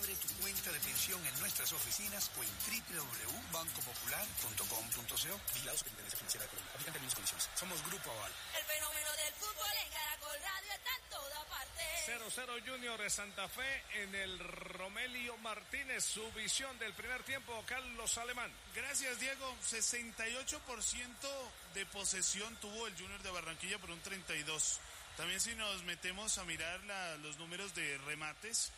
Abre tu cuenta de pensión en nuestras oficinas o en www.bancopopular.com.co. Vigilado Superintendencia Financiera de Colombia. Aplican términos y condiciones. Somos Grupo Aval. El fenómeno del fútbol en Caracol Radio está en toda parte. 0-0 Junior de Santa Fe en el Romelio Martínez. Su visión del primer tiempo, Carlos Alemán. Gracias, Diego. 68% de posesión tuvo el Junior de Barranquilla por un 32%. También si nos metemos a mirar los números de remates,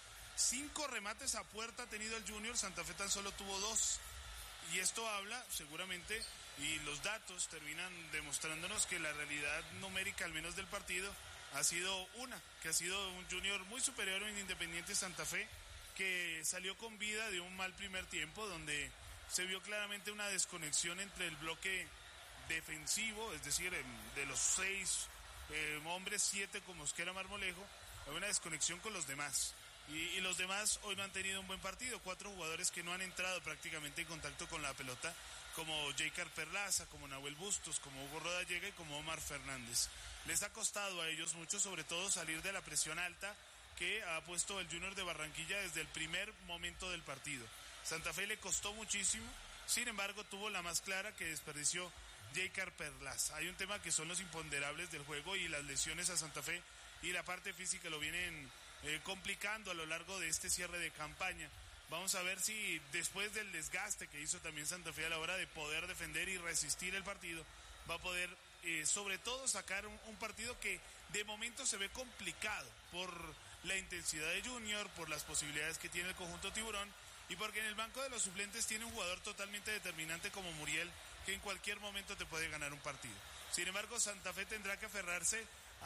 5 remates a puerta ha tenido el Junior, Santa Fe tan solo tuvo 2. Y esto habla seguramente, y los datos terminan demostrándonos que la realidad numérica, al menos del partido, ha sido que ha sido un Junior muy superior en Independiente Santa Fe, que salió con vida de un mal primer tiempo, donde se vio claramente una desconexión entre el bloque defensivo, es decir, de los 6 hombres, 7 con Mosquera, Marmolejo, hay una desconexión con los demás. Y los demás hoy no han tenido un buen partido. 4 jugadores que no han entrado prácticamente en contacto con la pelota, como Jeicar Perlaza, como Nahuel Bustos, como Hugo Rodallega y como Omar Fernández. Les ha costado a ellos mucho, sobre todo salir de la presión alta que ha puesto el Junior de Barranquilla desde el primer momento del partido. Santa Fe le costó muchísimo, sin embargo tuvo la más clara, que desperdició Jeicar Perlaza. Hay un tema que son los imponderables del juego y las lesiones a Santa Fe y la parte física lo vienen complicando a lo largo de este cierre de campaña. Vamos a ver si después del desgaste que hizo también Santa Fe a la hora de poder defender y resistir el partido, va a poder sobre todo sacar un partido que de momento se ve complicado por la intensidad de Junior, por las posibilidades que tiene el conjunto tiburón y porque en el banco de los suplentes tiene un jugador totalmente determinante como Muriel, que en cualquier momento te puede ganar un partido. Sin embargo, Santa Fe tendrá que aferrarse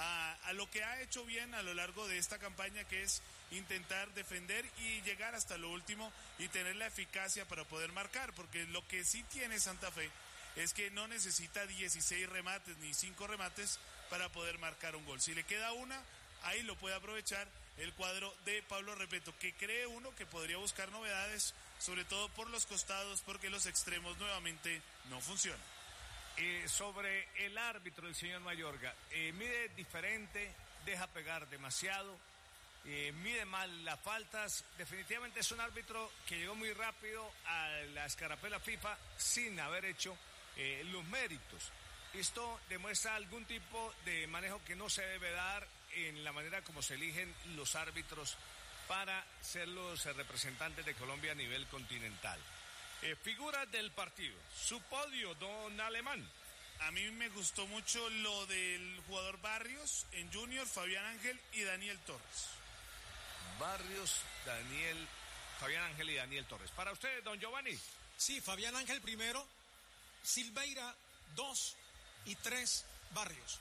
a lo que ha hecho bien a lo largo de esta campaña, que es intentar defender y llegar hasta lo último y tener la eficacia para poder marcar, porque lo que sí tiene Santa Fe es que no necesita 16 remates ni 5 remates para poder marcar un gol. Si le queda una, ahí lo puede aprovechar el cuadro de Pablo Repeto, que cree uno que podría buscar novedades, sobre todo por los costados, porque los extremos nuevamente no funcionan. Sobre el árbitro, el señor Mayorga, mide diferente, deja pegar demasiado, mide mal las faltas. Definitivamente es un árbitro que llegó muy rápido a la escarapela FIFA sin haber hecho los méritos. Esto demuestra algún tipo de manejo que no se debe dar en la manera como se eligen los árbitros para ser los representantes de Colombia a nivel continental. Figuras del partido, su podio, don Alemán. A mí me gustó mucho lo del jugador Barrios en Junior, Fabián Ángel y Daniel Torres. Barrios, Fabián Ángel y Daniel Torres. Para usted, don Giovanni. Sí, Fabián Ángel primero, Silveira 2 y 3 Barrios.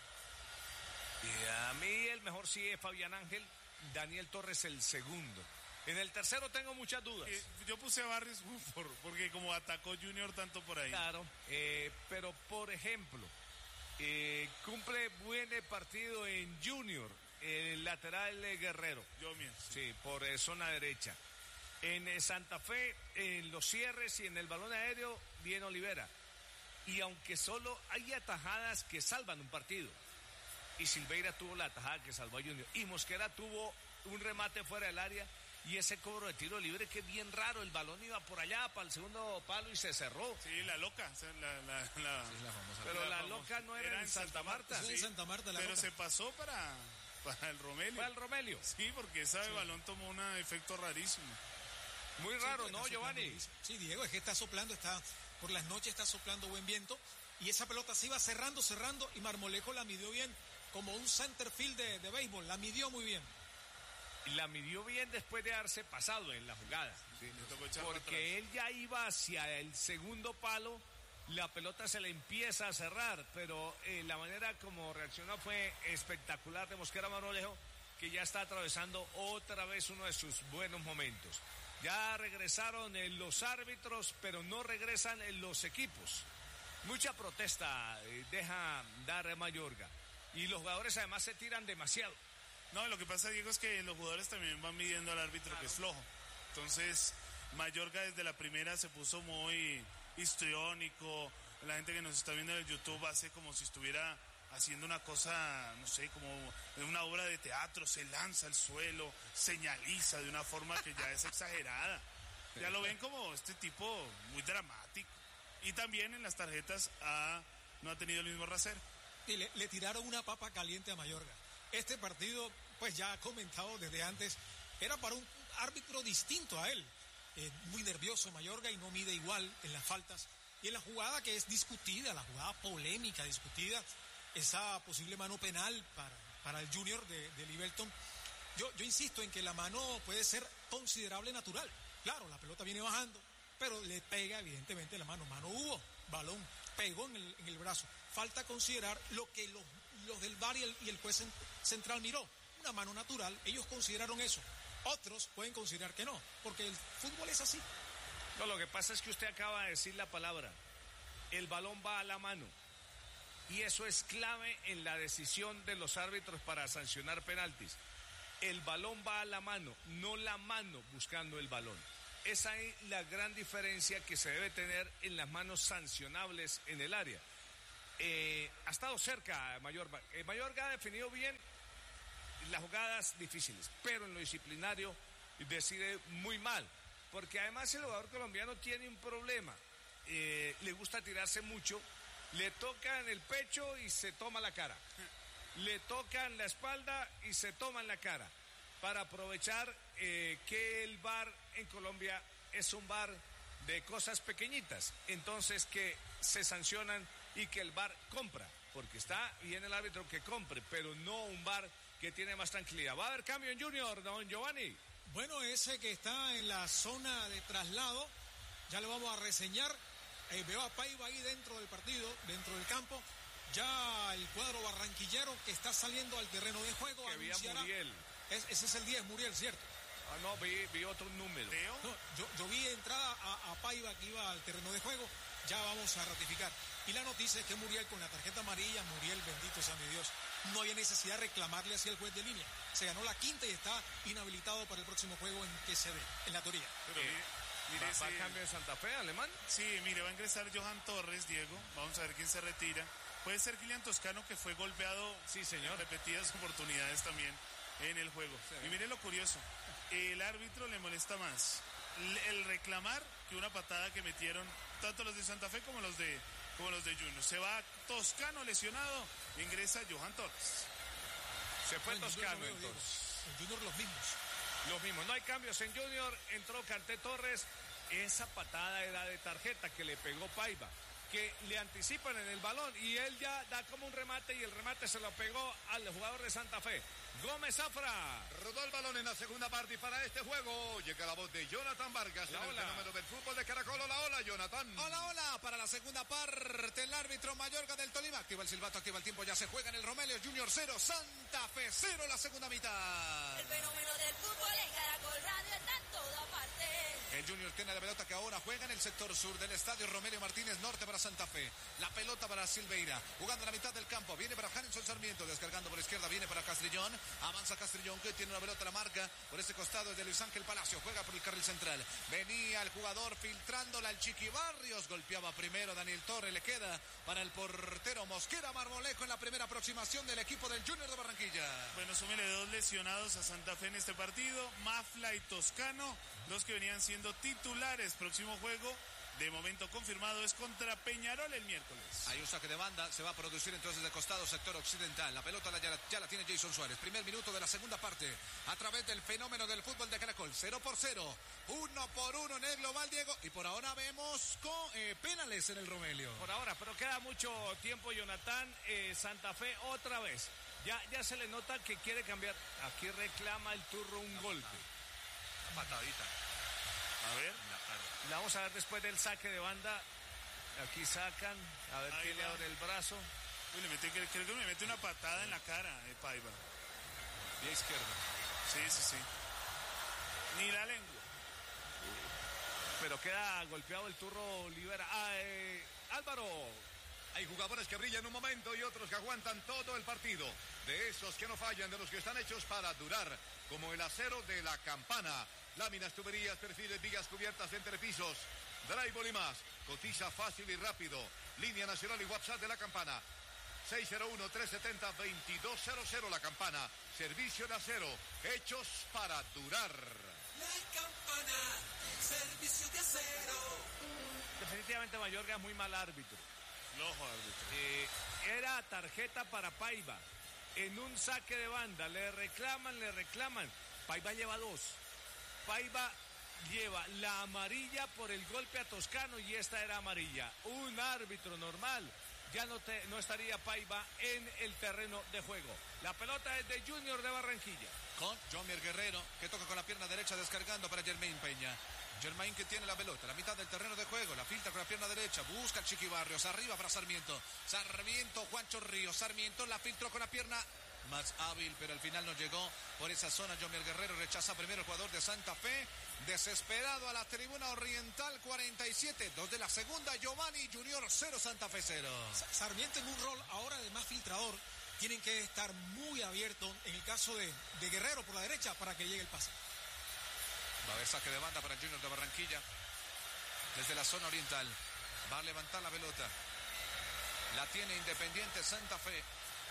Y a mí el mejor sí es Fabián Ángel, Daniel Torres el segundo. En el tercero tengo muchas dudas. Yo puse a Barrios porque como atacó Junior tanto por ahí. Claro, pero por ejemplo, cumple buen partido en Junior, el lateral Guerrero. Sí, por zona derecha. En Santa Fe, en los cierres y en el balón aéreo, bien Olivera. Y aunque solo hay atajadas que salvan un partido, y Silveira tuvo la atajada que salvó a Junior, y Mosquera tuvo un remate fuera del área, y ese cobro de tiro libre que bien raro, el balón iba por allá para el segundo palo y se cerró. Sí, la loca, pero la loca no era en Santa Marta. Sí, en Santa Marta, pero loca. Se pasó para el Romelio. Para el Romelio. Sí, porque ese balón tomó un efecto rarísimo. Muy raro, ¿no, Giovanni? Sí, Diego, es que está soplando, por las noches está soplando buen viento, y esa pelota se iba cerrando, y Marmolejo la midió bien, como un center field de béisbol, la midió muy bien. La midió bien después de haberse pasado en la jugada. Sí, porque él ya iba hacia el segundo palo, la pelota se le empieza a cerrar, pero la manera como reaccionó fue espectacular de Mosquera Marmolejo, que ya está atravesando otra vez uno de sus buenos momentos. Ya regresaron los árbitros, pero no regresan los equipos. Mucha protesta deja dar Mayorga. Y los jugadores además se tiran demasiado. No, lo que pasa, Diego, es que los jugadores también van midiendo al árbitro, claro, que es flojo. Entonces, Mayorga desde la primera se puso muy histriónico. La gente que nos está viendo en el YouTube hace como si estuviera haciendo una cosa, no sé, como una obra de teatro, se lanza al suelo, señaliza de una forma que ya es exagerada. Ya lo ven como este tipo muy dramático. Y también en las tarjetas no ha tenido el mismo rasero. Y le tiraron una papa caliente a Mayorga. Este partido, pues ya comentado desde antes, era para un árbitro distinto a él. Muy nervioso Mayorga y no mide igual en las faltas. Y en la jugada que es discutida, la jugada polémica discutida, esa posible mano penal para el Junior de Livelton. Yo insisto en que la mano puede ser considerable natural. Claro, la pelota viene bajando, pero le pega evidentemente la mano. Mano hubo, balón pegó en el brazo. Falta considerar lo que los del VAR y el juez central miró. Una mano natural, ellos consideraron eso. Otros pueden considerar que no, porque el fútbol es así. No, lo que pasa es que usted acaba de decir la palabra. El balón va a la mano. Y eso es clave en la decisión de los árbitros para sancionar penaltis. El balón va a la mano, no la mano buscando el balón. Esa es la gran diferencia que se debe tener en las manos sancionables en el área. Ha estado cerca Mayorga. Mayorga ha definido bien las jugadas difíciles, pero en lo disciplinario decide muy mal. Porque además el jugador colombiano tiene un problema. Le gusta tirarse mucho, le tocan el pecho y se toma la cara. Le tocan la espalda y se toman la cara. Para aprovechar que el VAR en Colombia es un VAR de cosas pequeñitas. Entonces que se sancionan y que el VAR compra. Porque está bien el árbitro que compre, pero no un VAR que tiene más tranquilidad. ¿Va a haber cambio en Junior, don Giovanni? Bueno, ese que está en la zona de traslado, ya lo vamos a reseñar. Veo a Paiva ahí dentro del partido, dentro del campo. Ya el cuadro barranquillero que está saliendo al terreno de juego. Que vía Muriel. Ese es el 10, Muriel, ¿cierto? Ah, no, vi otro número. No, yo vi entrada a Paiva que iba al terreno de juego. Ya vamos a ratificar. Y la noticia es que Muriel con la tarjeta amarilla, Muriel, bendito sea mi Dios, no había necesidad de reclamarle hacia el juez de línea. Se ganó la quinta y está inhabilitado para el próximo juego en que se dé, en la teoría. Pero mire ¿Va a cambio en Santa Fe, Alemán? Sí, mire, va a ingresar Johan Torres, Diego. Vamos a ver quién se retira. Puede ser Kylian Toscano, que fue golpeado sí, señor, en repetidas oportunidades también en el juego. Sí. Y mire lo curioso, el árbitro le molesta más el reclamar que una patada que metieron tanto los de Santa Fe como los de Junior. Se va Toscano lesionado, ingresa Johan Torres. Se fue Toscano entonces. En Junior los mismos. No hay cambios en Junior, entró Canté Torres. Esa patada era de tarjeta que le pegó Paiva, que le anticipan en el balón y él ya da como un remate y el remate se lo pegó al jugador de Santa Fe. Gómez Zafra. Rodó el balón en la segunda parte y para este juego llega la voz de Jonathan Vargas, el fenómeno del fútbol de Caracol. Hola, hola, Jonathan. Hola, para la segunda parte el árbitro Mayorga del Tolima. Activa el silbato, activa el tiempo, ya se juega en el Romelio. Junior 0, Santa Fe 0 la segunda mitad. El fenómeno del fútbol en Caracol Radio está en toda parte. El Junior tiene la pelota que ahora juega en el sector sur del estadio Romelio Martínez, norte para Santa Fe. La pelota para Silveira, jugando en la mitad del campo. Viene para Hanson Sarmiento, descargando por la izquierda, viene para Castrillón. Avanza Castrillón, que tiene una pelota a la marca. Por este costado es de Luis Ángel Palacio, juega por el carril central. Venía el jugador filtrándola al Chiqui Barrios. Golpeaba primero Daniel Torres, le queda para el portero Mosquera Marmolejo en la primera aproximación del equipo del Junior de Barranquilla. Bueno, súmele 2 lesionados a Santa Fe en este partido. Mafla y Toscano, los que venían siendo titulares. Próximo juego, de momento confirmado, es contra Peñarol el miércoles. Hay un saque de banda, se va a producir entonces de costado sector occidental. La pelota ya la tiene Jason Suárez. Primer minuto de la segunda parte, a través del fenómeno del fútbol de Caracol. 0-0, 1-1 en el global, Diego. Y por ahora vemos con penales en el Romelio. Por ahora, pero queda mucho tiempo, Jonathan. Santa Fe otra vez. Ya se le nota que quiere cambiar. Aquí reclama el turro un golpe. Una patadita. A ver. La vamos a ver después del saque de banda. Aquí sacan. A ver quién le abre el brazo. Uy, creo que me mete una patada en la cara, Paiva. Pie izquierdo. Sí. Ni la lengua. Pero queda golpeado el turro Olivera. Álvaro. Hay jugadores que brillan un momento y otros que aguantan todo el partido. De esos que no fallan, de los que están hechos para durar, como el acero de la Campana. Láminas, tuberías, perfiles, vigas cubiertas de entrepisos. Drywall y más. Cotiza fácil y rápido. Línea nacional y WhatsApp de la Campana. 601-370-2200, La Campana, servicio de acero, hechos para durar. La Campana, servicio de acero. Definitivamente Mayorga es muy mal árbitro. Ojo, árbitro. Era tarjeta para Paiva. En un saque de banda, le reclaman. Paiva lleva 2. Paiva lleva la amarilla por el golpe a Toscano y esta era amarilla. Un árbitro normal ya no estaría Paiva en el terreno de juego. La pelota es de Junior de Barranquilla. Con Jomier Guerrero, que toca con la pierna derecha descargando para Germain Peña. Germain que tiene la pelota, la mitad del terreno de juego, la filtra con la pierna derecha, busca el Chiqui Barrios, arriba para Sarmiento. Juancho Ríos, Sarmiento la filtró con la pierna más hábil, pero al final no llegó por esa zona. Jomier Guerrero rechaza primero el jugador de Santa Fe, desesperado a la tribuna oriental. 47, 2 de la segunda, Giovanni Junior 0, Santa Fe 0. Sarmiento en un rol ahora de más filtrador. Tienen que estar muy abiertos en el caso de Guerrero por la derecha para que llegue el pase. Va a haber saque de banda para el Junior de Barranquilla. Desde la zona oriental. Va a levantar la pelota. La tiene Independiente Santa Fe.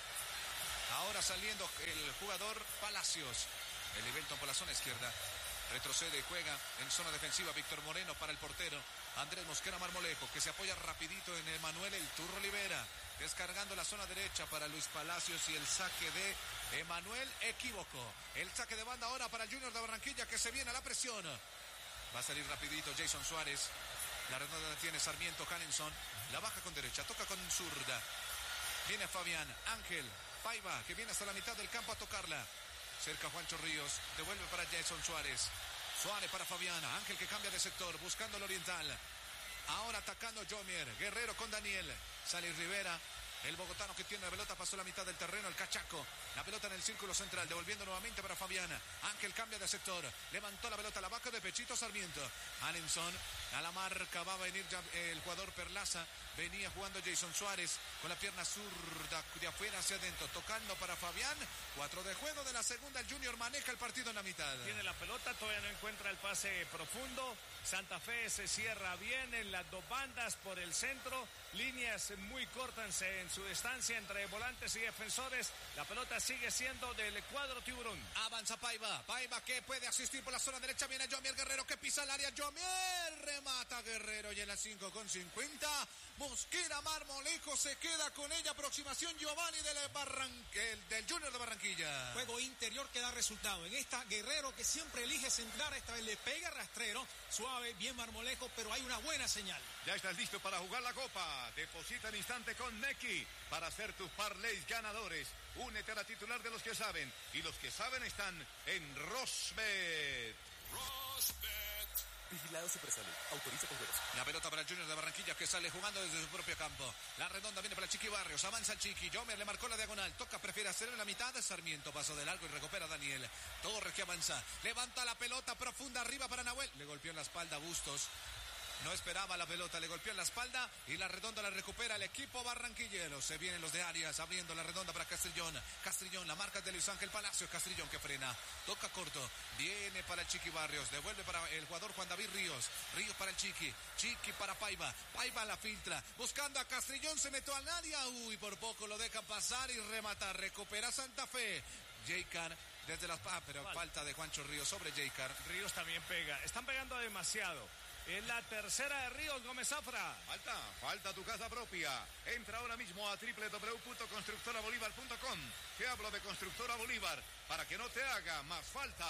Ahora saliendo el jugador Palacios. El Ibelton por la zona izquierda. Retrocede y juega en zona defensiva Víctor Moreno para el portero. Andrés Mosquera Marmolejo, que se apoya rapidito en Emanuel El Turro Olivera. Descargando la zona derecha para Luis Palacios y el saque de Emanuel equívoco. El saque de banda ahora para el Junior de Barranquilla, que se viene a la presión. Va a salir rapidito Jason Suárez. La redonda tiene Sarmiento Canenson. La baja con derecha, toca con zurda. Viene Fabián, Ángel, Paiva, que viene hasta la mitad del campo a tocarla. Cerca Juancho Ríos, devuelve para Jason Suárez. Suárez para Fabián, Ángel que cambia de sector, buscando el oriental. Ahora atacando Jomier, Guerrero con Daniel. Sale Rivera, el bogotano que tiene la pelota, pasó la mitad del terreno, el cachaco. La pelota en el círculo central, devolviendo nuevamente para Fabián. Ángel cambia de sector, levantó la pelota, la baja de pechito Sarmiento. Alenson, a la marca va a venir ya el jugador Perlaza. Venía jugando Jason Suárez con la pierna zurda de afuera hacia adentro, tocando para Fabián. 4 de juego de la segunda, el Junior maneja el partido en la mitad. Tiene la pelota, todavía no encuentra el pase profundo. Santa Fe se cierra bien en las dos bandas por el centro. Líneas muy cortas en su distancia entre volantes y defensores. La pelota sigue siendo del cuadro tiburón. Avanza Paiva que puede asistir por la zona derecha. Viene Jomier Guerrero que pisa el área. Jomier remata Guerrero y en la 5:50. Mosquera Marmolejo se queda con ella. Aproximación Giovanni del Junior de Barranquilla. Juego interior que da resultado. En esta Guerrero que siempre elige centrar. Esta vez le pega rastrero. Suave, bien Marmolejo, pero hay una buena señal. Ya estás listo para jugar la copa. Deposita al instante con Nequi para hacer tus parlays ganadores. Únete a la titular de los que saben. Y los que saben están en Rosbet. Vigilado Supersalud. Autoriza con juegos. La pelota para el Junior de Barranquilla que sale jugando desde su propio campo. La redonda viene para el Chiqui Barrios. Avanza el Chiqui. Jomer le marcó la diagonal. Toca, prefiere hacerlo en la mitad. Sarmiento pasó de largo y recupera a Daniel. Torres que avanza. Levanta la pelota profunda arriba para Nahuel. Le golpeó en la espalda a Bustos. No esperaba la pelota, le golpeó en la espalda y la redonda la recupera el equipo barranquillero. Se vienen los de Arias abriendo la redonda para Castrillón. Castrillón, la marca de Luis Ángel Palacios. Castrillón que frena, toca corto, viene para el Chiqui Barrios, devuelve para el jugador Juan David Ríos. Ríos para el Chiqui, Chiqui para Paiva. Paiva la filtra, buscando a Castrillón, se metió al área. Uy, por poco lo dejan pasar y remata. Recupera Santa Fe. Jaycar desde las... pero falta de Juancho Ríos sobre Jaycar. Ríos también pega, están pegando demasiado. Es la tercera de Ríos, Gómez Zafra. Falta tu casa propia. Entra ahora mismo a www.constructorabolívar.com. Te hablo de Constructora Bolívar para que no te haga más falta.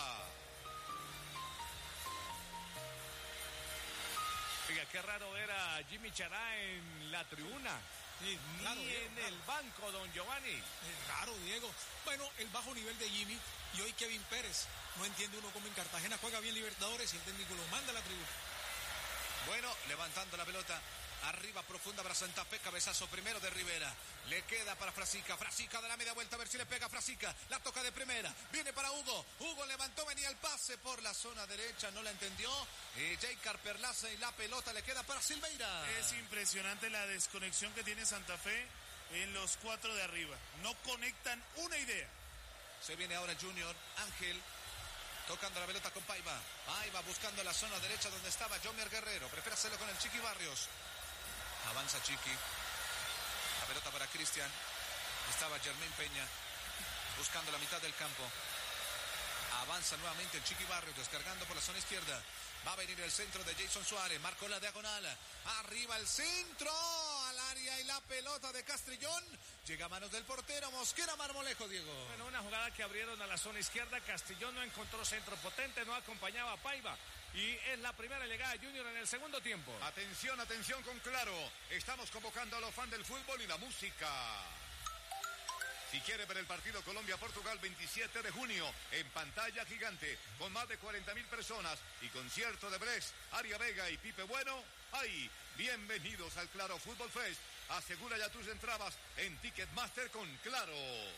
Oiga, qué raro ver a Jimmy Chará en la tribuna. Sí, claro, ni Diego, en claro. el banco, don Giovanni. Es raro, Diego. Bueno, el bajo nivel de Jimmy y hoy Kevin Pérez. No entiende uno cómo en Cartagena juega bien Libertadores y el técnico lo manda a la tribuna. Bueno, levantando la pelota. Arriba profunda para Santa Fe, cabezazo primero de Rivera. Le queda para Frasica. Frasica de la media vuelta, a ver si le pega Frasica. La toca de primera. Viene para Hugo. Hugo levantó, venía el pase por la zona derecha, no la entendió. Jaycar Perlaza y la pelota le queda para Silveira. Es impresionante la desconexión que tiene Santa Fe en los 4 de arriba. No conectan una idea. Se viene ahora Junior, Ángel. Tocando la pelota con Paiva. Paiva buscando la zona derecha donde estaba Jomer Guerrero. Prefiere hacerlo con el Chiqui Barrios. Avanza Chiqui. La pelota para Cristian. Estaba Germain Peña buscando la mitad del campo. Avanza nuevamente el Chiqui Barrios, descargando por la zona izquierda. Va a venir el centro de Jason Suárez. Marcó la diagonal. Arriba el centro al área y la pelota de Castrillón. Llega a manos del portero Mosquera Marmolejo, Diego. Bueno, una jugada que abrieron a la zona izquierda. Castrillón no encontró centro potente, no acompañaba a Paiva. Y es la primera llegada de Junior en el segundo tiempo. Atención, atención con Claro. Estamos convocando a los fans del fútbol y la música. Si quiere ver el partido Colombia-Portugal 27 de junio en pantalla gigante con más de 40.000 personas y concierto de Brecht, Aria Vega y Pipe Bueno, ¡ay! Bienvenidos al Claro Fútbol Fest. Asegura ya tus entradas en Ticketmaster con Claro.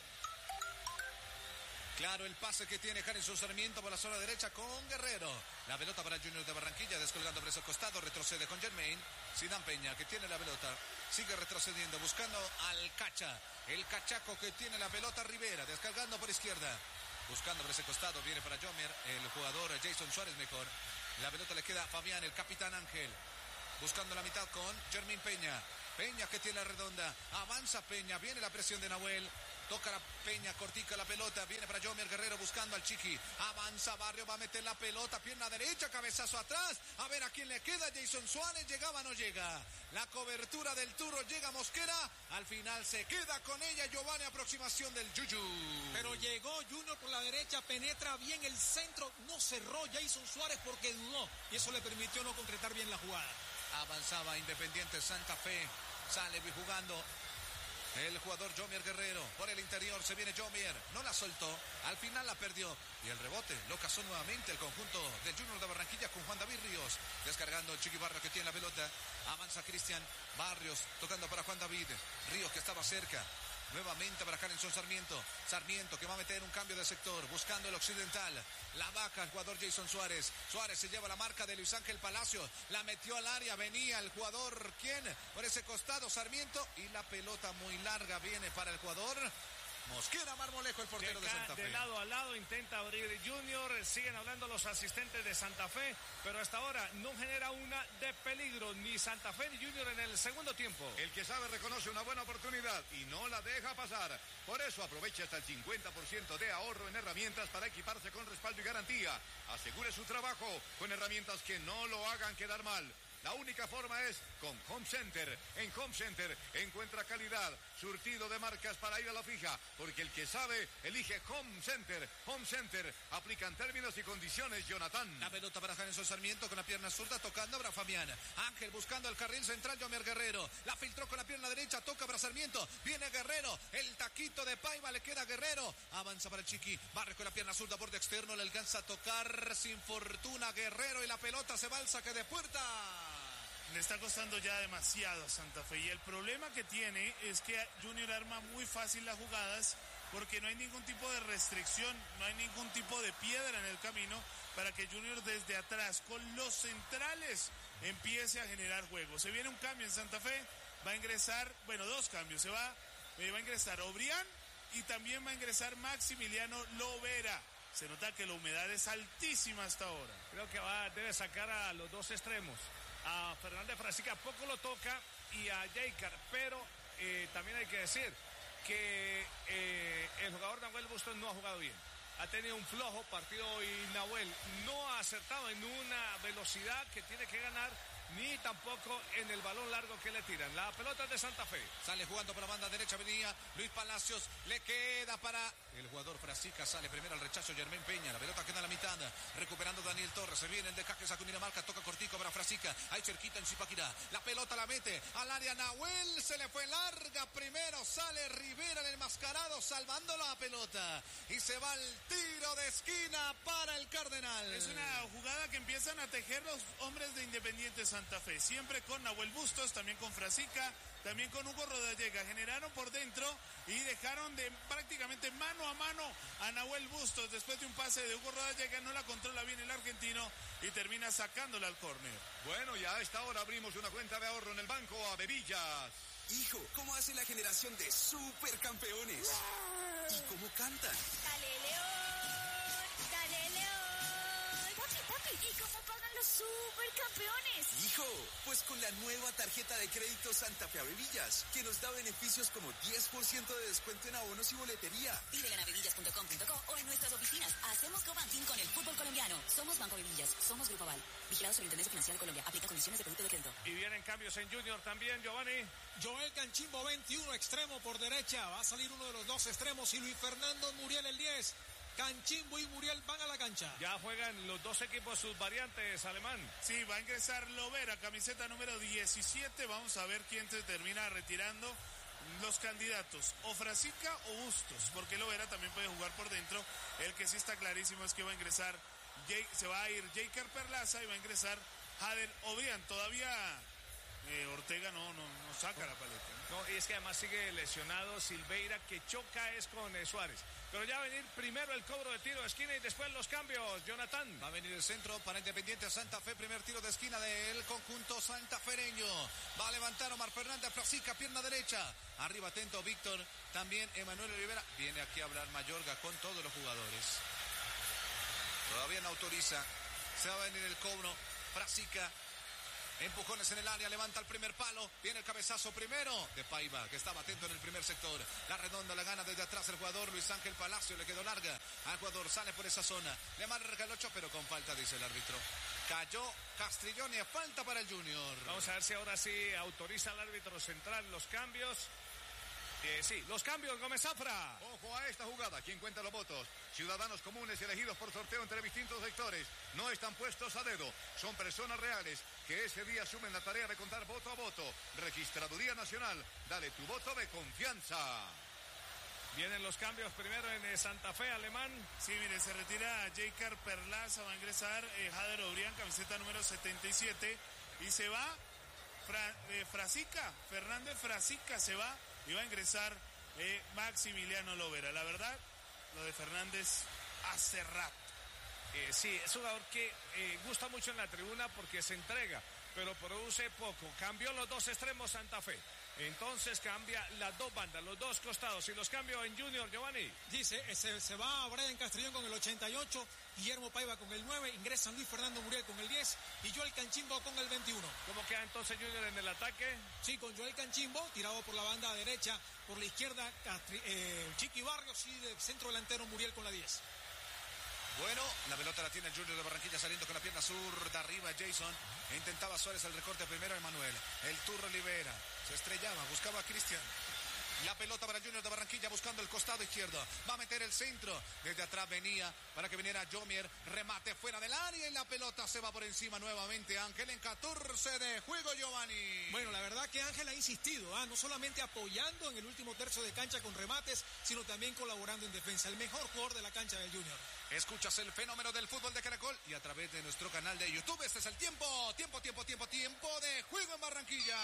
Claro, el pase que tiene Harrison Sarmiento por la zona derecha con Guerrero. La pelota para Junior de Barranquilla, descolgando por ese costado, retrocede con Germain. Sidán Peña, que tiene la pelota, sigue retrocediendo, buscando al Cacha. El cachaco que tiene la pelota, Rivera, descargando por izquierda. Buscando por ese costado, viene para Jomer, el jugador Jason Suárez mejor. La pelota le queda a Fabián, el capitán Ángel. Buscando la mitad con Germain Peña. Peña que tiene la redonda, avanza Peña, viene la presión de Nahuel. Toca la Peña, cortica la pelota, viene para Jomer Guerrero buscando al Chiqui. Avanza Barrio, va a meter la pelota, pierna derecha, cabezazo atrás. A ver a quién le queda, Jason Suárez, llegaba, no llega. La cobertura del Turro, llega Mosquera. Al final se queda con ella Giovanni, aproximación del Yuyu. Pero llegó Junior por la derecha, penetra bien el centro. No cerró Jason Suárez porque dudó. Y eso le permitió no concretar bien la jugada. Avanzaba Independiente Santa Fe. Sale jugando el jugador Jomer Guerrero. Por el interior se viene Jomer. No la soltó. Al final la perdió. Y el rebote lo cazó nuevamente el conjunto del Junior de Barranquilla con Juan David Ríos. Descargando el Chiqui Barrios que tiene la pelota. Avanza Cristian Barrios. Tocando para Juan David Ríos que estaba cerca. Nuevamente para Harrison Sarmiento. Sarmiento que va a meter un cambio de sector. Buscando el occidental. La baja el jugador Jason Suárez. Suárez se lleva la marca de Luis Ángel Palacio. La metió al área. Venía el jugador. ¿Quién? Por ese costado Sarmiento. Y la pelota muy larga viene para el jugador Mosquera Marmolejo, el portero de Santa Fe. De lado a lado intenta abrir Junior. Siguen hablando los asistentes de Santa Fe. Pero hasta ahora no genera una de peligro ni Santa Fe ni Junior en el segundo tiempo. El que sabe reconoce una buena oportunidad y no la deja pasar. Por eso aprovecha hasta el 50% de ahorro en herramientas para equiparse con respaldo y garantía. Asegure su trabajo con herramientas que no lo hagan quedar mal. La única forma es con Home Center. En Home Center encuentra calidad, surtido de marcas para ir a la fija, porque el que sabe elige Home Center. Home Center, aplican términos y condiciones, Jonathan. La pelota para Harrison Sarmiento con la pierna zurda, tocando para Fabián. Ángel buscando el carril central, Jomer Guerrero. La filtró con la pierna derecha, toca para Sarmiento. Viene Guerrero, el taquito de Paiva, le queda Guerrero. Avanza para el Chiqui, barre con la pierna zurda, borde externo, le alcanza a tocar sin fortuna Guerrero y la pelota se va al saque de puerta. Le está costando ya demasiado a Santa Fe y el problema que tiene es que Junior arma muy fácil las jugadas porque no hay ningún tipo de restricción, no hay ningún tipo de piedra en el camino para que Junior desde atrás con los centrales empiece a generar juego. Se viene un cambio en Santa Fe, va a ingresar, bueno, dos cambios, va a ingresar Obrián y también va a ingresar Maximiliano Lovera. Se nota que la humedad es altísima hasta ahora. Creo que debe sacar a los dos extremos. A Fernández Frasica poco lo toca y a Jaicar, pero también hay que decir que el jugador Nahuel Bustos no ha jugado bien. Ha tenido un flojo partido y Nahuel no ha acertado en una velocidad que tiene que ganar, ni tampoco en el balón largo que le tiran. La pelota es de Santa Fe. Sale jugando por la banda derecha, venía Luis Palacios, le queda para el jugador Frasica, sale primero al rechazo Germain Peña, la pelota queda a la mitad, recuperando Daniel Torres, se viene el de Caque Sacundinamarca, toca cortico para Frasica, ahí cerquita en Zipaquirá, la pelota la mete al área Nahuel, se le fue larga, primero sale Rivera el enmascarado, salvando la pelota, y se va el tiro de esquina para el Cardenal. Es una jugada que empiezan a tejer los hombres de Independiente Santa Fe, siempre con Nahuel Bustos, también con Frasica, también con Hugo Rodallega, generaron por dentro y dejaron de prácticamente mano a mano a Nahuel Bustos, después de un pase de Hugo Rodallega, no la controla bien el argentino y termina sacándola al córner. Bueno, ya a esta hora abrimos una cuenta de ahorro en el Banco Avevillas. Hijo, ¿cómo hace la generación de supercampeones? ¿Y cómo cantan? Dale León, dale León. Papi, ¿y cómo pagan los supercampeones. Hijo, pues con la nueva tarjeta de crédito Santa Fe Avevillas, que nos da beneficios como 10% de descuento en abonos y boletería. Pídela en avevillas.com.co o en nuestras oficinas. Hacemos co-banking con el fútbol colombiano. Somos Banco Avevillas, somos Grupo Aval. Vigilados por Intendencia Financiera de Colombia. Aplica condiciones de producto de crédito. Y vienen cambios en Junior también, Giovanni. Joel Canchimbo, 21, extremo por derecha. Va a salir uno de los dos extremos y Luis Fernando Muriel, el 10. Canchimbo y Muriel van a la cancha. Ya juegan los dos equipos sus variantes, Alemán. Sí, va a ingresar Lovera, camiseta número 17. Vamos a ver quién se termina retirando. Los candidatos, o Frasica o Bustos, porque Lovera también puede jugar por dentro. El que sí está clarísimo es que va a ingresar, se va a ir Jaker Perlaza y va a ingresar Jader Obrián. Todavía Ortega no saca la paleta. No, y es que además sigue lesionado Silveira, que choca es con Suárez. Pero ya va a venir primero el cobro de tiro de esquina y después los cambios, Jonathan. Va a venir el centro para Independiente Santa Fe, primer tiro de esquina del conjunto santafereño. Va a levantar Omar Fernández, Frasica, pierna derecha. Arriba atento Víctor, también Emanuel Olivera. Viene aquí a hablar Mayorga con todos los jugadores. Todavía no autoriza. Se va a venir el cobro. Frasica. Empujones en el área, levanta el primer palo, viene el cabezazo primero de Paiva, que estaba atento en el primer sector. La redonda la gana desde atrás el jugador Luis Ángel Palacio, le quedó larga al jugador, sale por esa zona, le marca el 8, pero con falta, dice el árbitro. Cayó Castrillón y falta para el Junior. Vamos a ver si ahora sí autoriza el árbitro central los cambios. Sí, los cambios, Gómez Zafra. Ojo a esta jugada, ¿quién cuenta los votos? Ciudadanos comunes elegidos por sorteo entre distintos sectores. No están puestos a dedo, son personas reales que ese día asumen la tarea de contar voto a voto. Registraduría Nacional, dale tu voto de confianza. Vienen los cambios primero en Santa Fe, Alemán. Sí, mire, se retira Jaker Perlaza, va a ingresar Jader Obrián, camiseta número 77. Y se va Frasica, Fernández Frasica se va. Y va a ingresar Maximiliano Lovera. La verdad, lo de Fernández hace rato. Sí, es un jugador que gusta mucho en la tribuna porque se entrega, pero produce poco. Cambió los dos extremos Santa Fe. Entonces cambia las dos bandas, los dos costados. Y los cambios en Junior, Giovanni. Dice, se va Brian Castrillón con el 88, Guillermo Paiva con el 9, ingresa Luis Fernando Muriel con el 10 y Joel Canchimbo con el 21. ¿Cómo queda entonces Junior en el ataque? Sí, con Joel Canchimbo, tirado por la banda derecha, por la izquierda Chiqui Barrios y de centro delantero Muriel con la 10. Bueno, la pelota la tiene el Junior de Barranquilla saliendo con la pierna zurda arriba Jason. Intentaba Suárez el recorte primero Emanuel. El Turro Libera. Se estrellaba, buscaba a Cristian. La pelota para el Junior de Barranquilla buscando el costado izquierdo. Va a meter el centro. Desde atrás venía para que viniera Jomier. Remate fuera del área y la pelota se va por encima nuevamente. Ángel en 14 de juego, Giovanni. Bueno, la verdad que Ángel ha insistido, no solamente apoyando en el último tercio de cancha con remates, sino también colaborando en defensa. El mejor jugador de la cancha del Junior. Escuchas el fenómeno del fútbol de Caracol y a través de nuestro canal de YouTube. Este es el tiempo de juego en Barranquilla.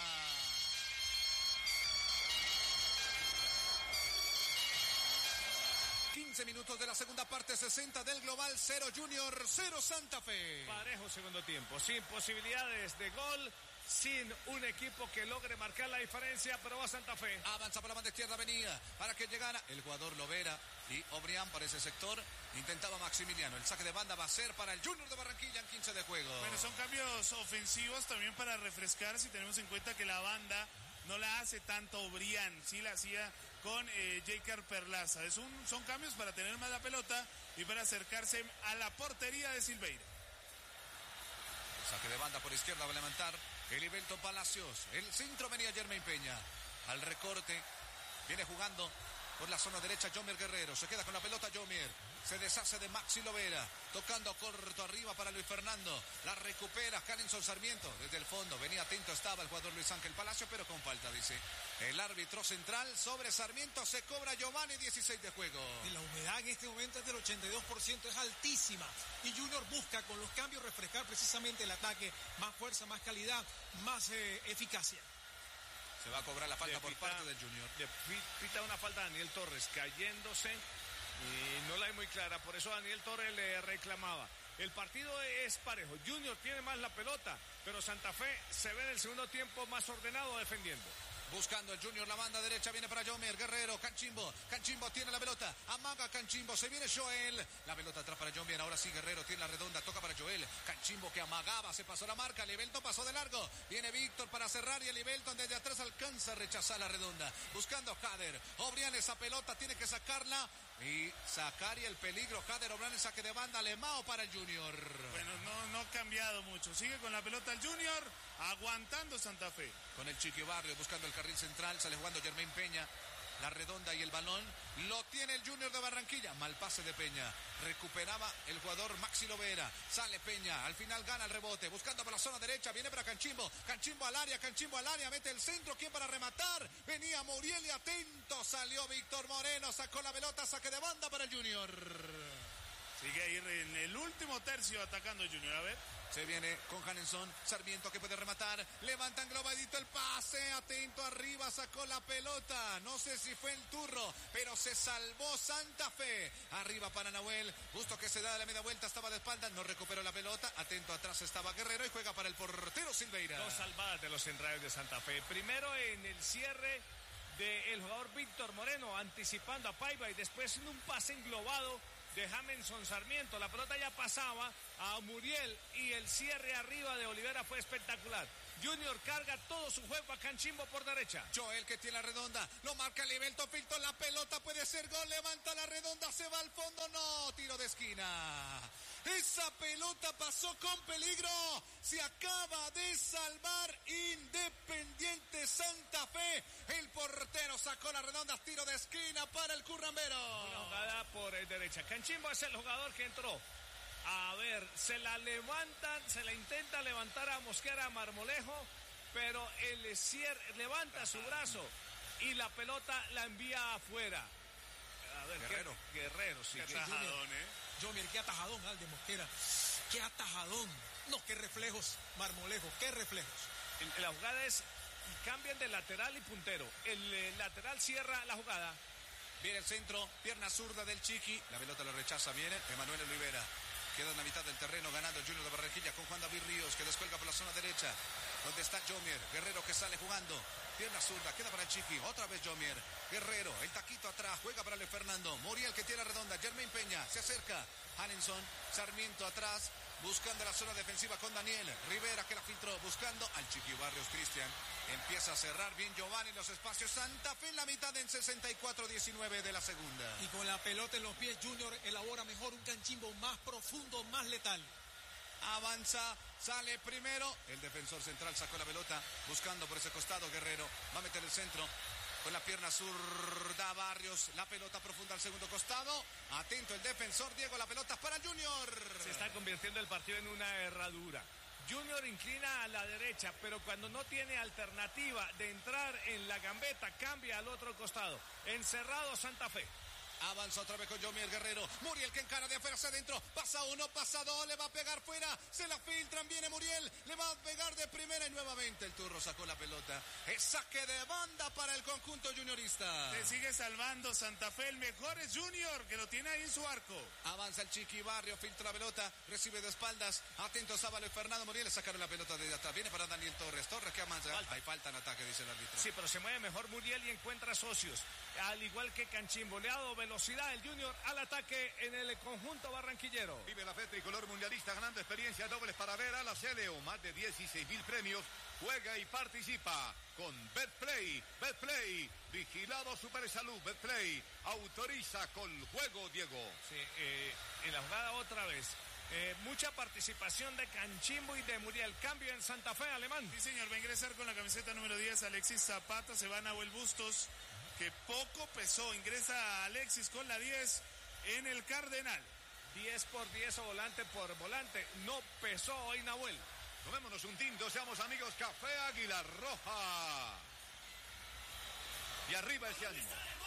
15 minutos de la segunda parte, 60 del global, 0 Junior, 0 Santa Fe. Parejo segundo tiempo, sin posibilidades de gol, sin un equipo que logre marcar la diferencia, pero va Santa Fe. Avanza por la banda izquierda, venía para que llegara el jugador Lovera y Obrián por ese sector. Intentaba Maximiliano, el saque de banda va a ser para el Junior de Barranquilla en 15 de juego. Bueno, son cambios ofensivos también para refrescar, si tenemos en cuenta que la banda no la hace tanto Obrián, sí la hacía con Jaker Perlaza. Son cambios para tener más la pelota y para acercarse a la portería de Silveira. Saque de banda por izquierda va a levantar Elivelto Palacios. El centro venía Germain Peña. Al recorte viene jugando por la zona derecha Jomier Guerrero. Se queda con la pelota Jomier. Se deshace de Maxi Lovera. Tocando corto arriba para Luis Fernando. La recupera Caninson Sarmiento. Desde el fondo venía atento estaba el jugador Luis Ángel Palacio, pero con falta, dice el árbitro central sobre Sarmiento. Se cobra Giovanni, 16 de juego. Y la humedad en este momento es del 82%, es altísima. Y Junior busca con los cambios refrescar precisamente el ataque. Más fuerza, más calidad, más eficacia. Se va a cobrar la falta por parte del Junior. Pita una falta a Daniel Torres cayéndose y no la hay muy clara, por eso Daniel Torres le reclamaba. El partido es parejo, Junior tiene más la pelota, pero Santa Fe se ve en el segundo tiempo más ordenado defendiendo. Buscando el Junior, la banda derecha, viene para Jomer, Guerrero, Canchimbo tiene la pelota, amaga Canchimbo, se viene Joel, la pelota atrás para Jomer, ahora sí Guerrero tiene la redonda, toca para Joel, Canchimbo que amagaba, se pasó la marca, Libelton pasó de largo, viene Víctor para cerrar y el Libelton desde atrás alcanza a rechazar la redonda, buscando a Jader, Obrián esa pelota, tiene que sacarla y sacar y el peligro, Jader Obrián en saque de banda, Lemao para el Junior. Bueno, no ha cambiado mucho, sigue con la pelota el Junior, aguantando Santa Fe. Con el Chiqui Barrio buscando el carril central, sale jugando Germain Peña, la redonda y el balón, lo tiene el Junior de Barranquilla, mal pase de Peña, recuperaba el jugador Maxi Lovera, sale Peña, al final gana el rebote, buscando por la zona derecha, viene para Canchimbo al área, mete el centro, ¿quién para rematar? Venía Muriel y atento, salió Víctor Moreno, sacó la pelota, saque de banda para el Junior. Sigue ahí en el último tercio atacando el Junior, a ver. Se viene con Hanenson, Sarmiento que puede rematar, levantan globadito el pase, atento arriba, sacó la pelota, no sé si fue el turro, pero se salvó Santa Fe, arriba para Nahuel, justo que se da la media vuelta, estaba de espalda, no recuperó la pelota, atento atrás estaba Guerrero y juega para el portero Silveira. Dos salvadas de los centrales de Santa Fe, primero en el cierre del jugador Víctor Moreno, anticipando a Paiva y después en un pase englobado de Jameson Sarmiento, la pelota ya pasaba a Muriel y el cierre arriba de Olivera fue espectacular. Junior carga todo su juego a Canchimbo por derecha. Joel que tiene la redonda, lo marca Libelton, filtró la pelota, puede ser gol, levanta la redonda, se va al fondo, no, tiro de esquina. Esa pelota pasó con peligro, se acaba de salvar Independiente Santa Fe, el portero sacó la redonda, tiro de esquina para el currambero. Una jugada por derecha, Canchimbo es el jugador que entró. A ver, se la intenta levantar a Mosquera, a Marmolejo, pero el cierre levanta su brazo y la pelota la envía afuera. A ver, Guerrero, sí. Qué atajadón, Jomer, qué atajadón al de Mosquera. Qué atajadón. No, qué reflejos, Marmolejo, qué reflejos. La jugada es, cambian de lateral y puntero. El lateral cierra la jugada. Viene el centro, pierna zurda del Chiqui, la pelota lo rechaza, viene Emanuel Olivera. Queda en la mitad del terreno ganando el Junior de Barranquilla con Juan David Ríos que descuelga por la zona derecha. Donde está Jomier, Guerrero que sale jugando. Pierna zurda, queda para el Chiqui. Otra vez Jomier, Guerrero, el taquito atrás, juega para Luis Fernando. Muriel que tiene la redonda, Germain Peña, se acerca. Hanenson, Sarmiento atrás, buscando la zona defensiva con Daniel. Rivera que la filtró, buscando al Chiqui Barrios Cristian. Empieza a cerrar bien Giovanni los espacios. Santa Fe en la mitad en 64-19 de la segunda. Y con la pelota en los pies, Junior elabora mejor un Canchimbo más profundo, más letal. Avanza, sale primero. El defensor central sacó la pelota, buscando por ese costado. Guerrero va a meter el centro. Con la pierna zurda Barrios, la pelota profunda al segundo costado. Atento el defensor Diego, la pelota para el Junior. Se está convirtiendo el partido en una herradura. Junior inclina a la derecha, pero cuando no tiene alternativa de entrar en la gambeta, cambia al otro costado. Encerrado Santa Fe. Avanza otra vez con Jomier Guerrero. Muriel que encara de afuera hacia adentro. Pasa uno, pasa dos, le va a pegar fuera. Se la filtran, viene Muriel. Le va a pegar de primera y nuevamente el turro sacó la pelota. Es saque de banda para el conjunto juniorista. Se sigue salvando Santa Fe. El mejor es Junior, que lo tiene ahí en su arco. Avanza el Chiqui Barrio, filtra la pelota. Recibe de espaldas. Atento Sábalo y Fernando Muriel. Le sacaron la pelota desde atrás. Viene para Daniel Torres. Torres que avanza. Hay falta en ataque, dice el árbitro. Sí, pero se mueve mejor Muriel y encuentra socios. Al igual que Canchimbo. Le ha dado velocidad el Junior al ataque en el conjunto barranquillero. Vive la fe tricolor mundialista ganando experiencia dobles para ver a la CLO. Más de 16,000 premios. Juega y participa con Betplay. Betplay, vigilado Supersalud. Betplay, autoriza con juego, Diego. Sí, en la jugada otra vez. Mucha participación de Canchimbo y de Muriel. Cambio en Santa Fe, Alemán. Sí, señor, va a ingresar con la camiseta número 10 Alexis Zapata. Se va a Nahuel Bustos, que poco pesó. Ingresa Alexis con la 10 en el Cardenal. 10 por 10 o volante por volante. No pesó hoy Nahuel. Tomémonos un tinto, seamos amigos. Café Águila Roja. Y arriba ese ánimo.